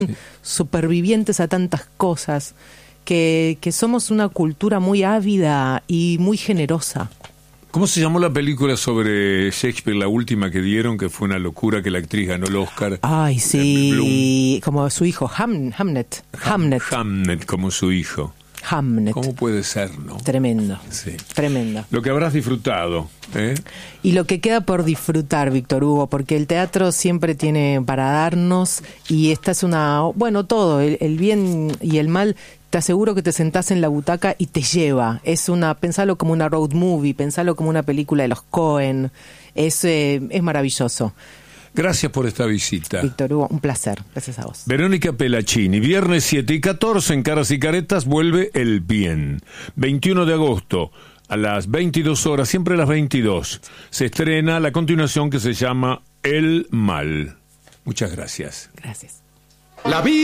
supervivientes a tantas cosas, que somos una cultura muy ávida y muy generosa. ¿Cómo se llamó la película sobre Shakespeare, la última que dieron, que fue una locura, que la actriz ganó el Oscar? Ay, sí, como su hijo, Hamnet, como su hijo. Hamnet. ¿Cómo puede ser, no? Tremendo, sí. Tremendo. Lo que habrás disfrutado, ¿eh? Y lo que queda por disfrutar, Víctor Hugo, porque el teatro siempre tiene para darnos, y esta es bueno, todo, el bien y el mal. Te aseguro que te sentás en la butaca y te lleva. Pensalo como una road movie, pensalo como una película de los Coen. Es maravilloso. Gracias por esta visita. Víctor Hugo, un placer. Gracias a vos. Verónica Pelacini, viernes 7:14 en Caras y Caretas vuelve El Bien. 21 de agosto a las 22 horas, siempre a las 22, se estrena la continuación que se llama El Mal. Muchas gracias. Gracias. La vida.